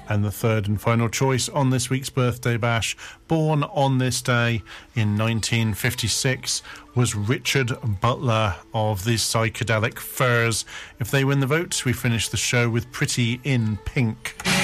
And the third and final choice on this week's Birthday Bash, born on this day in 1956, was Richard Butler of the Psychedelic Furs. If they win the vote, we finish the show with Pretty in Pink.